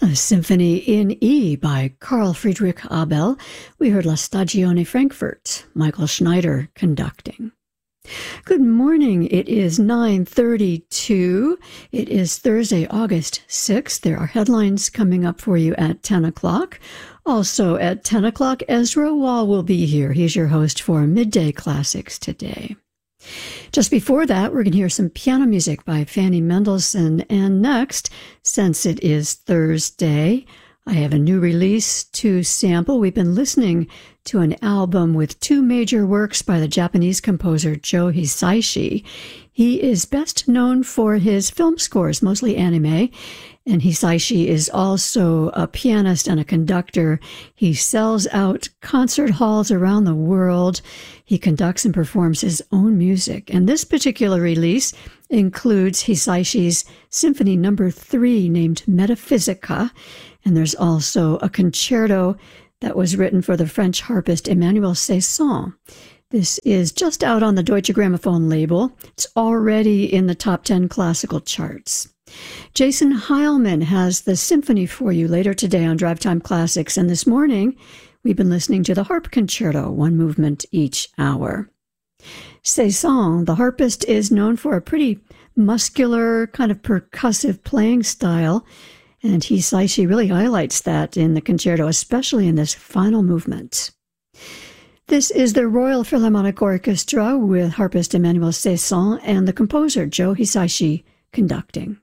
A Symphony in E by Carl Friedrich Abel. We heard La Stagione Frankfurt, Michael Schneider conducting. Good morning. It is 9:32. It is Thursday, August 6th. There are headlines coming up for you at 10 o'clock. Also at 10 o'clock, Ezra Wall will be here. He's your host for Midday Classics today. Just before that, we're going to hear some piano music by Fanny Mendelssohn. And next, since it is Thursday, I have a new release to sample. We've been listening to an album with two major works by the Japanese composer Joe Hisaishi. He is best known for his film scores, mostly anime, and Hisaishi is also a pianist and a conductor. He sells out concert halls around the world. He conducts and performs his own music. And this particular release includes Hisaishi's Symphony No. 3 named Metaphysica. And there's also a concerto that was written for the French harpist Emmanuel Cesson. This is just out on the Deutsche Grammophon label. It's already in the top 10 classical charts. Jason Heilman has the symphony for you later today on Drive Time Classics. And this morning, we've been listening to the harp concerto, one movement each hour. Cesson, the harpist, is known for a pretty muscular, kind of percussive playing style. And Hisaishi really highlights that in the concerto, especially in this final movement. This is the Royal Philharmonic Orchestra with harpist Emmanuel Cesson and the composer Joe Hisaishi conducting.